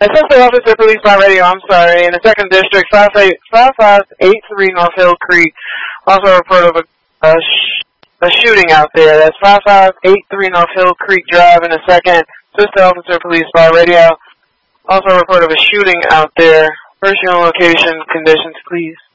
Assistant Officer Police by Radio, I'm sorry, in the 2nd District, 5583 North Hill Creek. Also a report of a shooting out there. That's 5583 North Hill Creek Drive in the 2nd. Assistant Officer Police by Radio. Also a report of a shooting out there. First unit location, conditions, please.